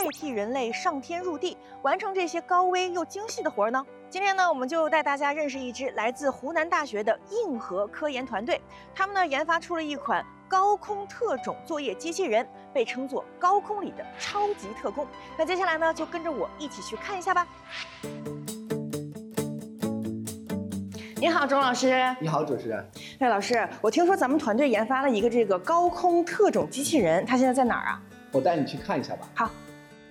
替人类上天入地，完成这些高危又精细的活儿呢？今天呢，我们就带大家认识一支来自湖南大学的硬核科研团队，他们呢研发出了一款高空特种作业机器人，被称作高空里的超级特工。那接下来呢，就跟着我一起去看一下吧。你好，钟老师。 你好，主持人。 哎，老师，我听说咱们团队研发了一个这个高空特种机器人，它现在在哪儿啊？ 我带你去看一下吧。 好。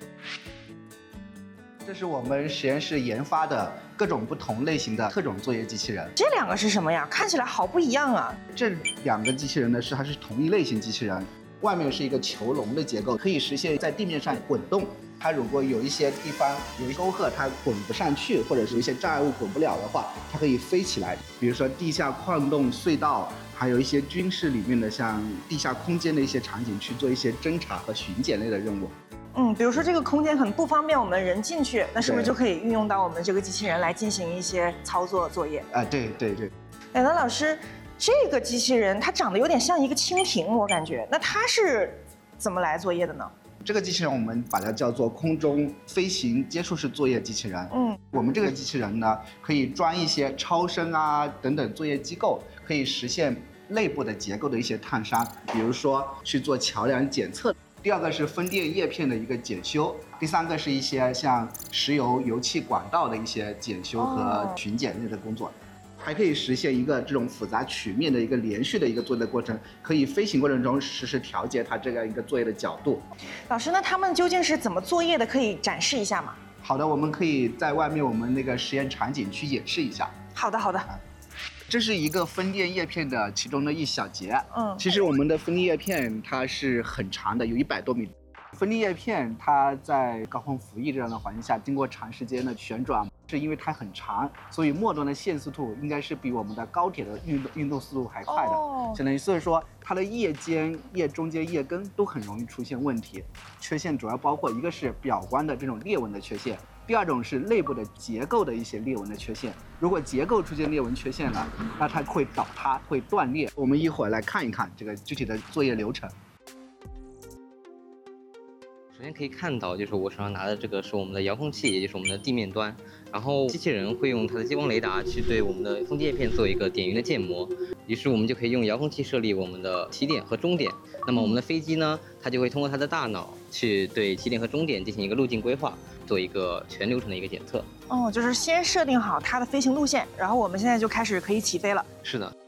这是我们实验室研发的各种不同类型的特种作业机器人。 这两个是什么呀？看起来好不一样啊！ 这两个机器人呢，它是同一类型机器人，外面是一个球笼的结构，可以实现在地面上滚动。它如果有一些地方有沟壑，它滚不上去，或者是有一些障碍物滚不了的话，它可以飞起来。比如说地下矿洞、隧道，还有一些军事里面的像地下空间的一些场景，去做一些侦察和巡检类的任务。 比如说这个空间可能不方便我们人进去，那是不是就可以运用到我们这个机器人来进行一些操作作业？ 对。 哎，那老师，这个机器人它长得有点像一个蜻蜓，我感觉，那它是怎么来作业的呢？ 这个机器人我们把它叫做空中飞行接触式作业机器人。我们这个机器人呢，可以装一些超声啊等等作业机构，可以实现内部的结构的一些探伤，比如说去做桥梁检测。第二个是分电叶片的一个检修，第三个是一些像石油油气管道的一些检修和巡检类的工作。还可以实现一个这种复杂曲面的一个连续的一个作业的过程，可以飞行过程中实时调节它这样一个作业的角度。 老师，那他们究竟是怎么作业的？可以展示一下吗？ 好的，我们可以在外面我们那个实验场景去演示一下。 好的。 这是一个分电叶片的其中的一小节。其实我们的分电叶片它是很长的，有100多米。分电叶片它在高空服役这样的环境下，经过长时间的旋转，是因为它很长，所以末端的线速度应该是比我们的高铁的运动速度还快的。相当于所以说它的叶尖、叶中间、叶根都很容易出现问题。缺陷主要包括一个是表观的这种裂纹的缺陷，第二种是内部的结构的一些裂纹的缺陷。如果结构出现裂纹缺陷了，那它会倒塌、会断裂。我们一会儿来看一看这个具体的作业流程。 首先可以看到，就是我手上拿的这个是我们的遥控器，也就是我们的地面端。然后机器人会用它的激光雷达去对我们的分电叶片做一个点云的建模，于是我们就可以用遥控器设立我们的起点和终点。那么我们的飞机呢，它就会通过它的大脑去对起点和终点进行一个路径规划，做一个全流程的一个检测。 就是先设定好它的飞行路线，然后我们现在就开始可以起飞了。 是的。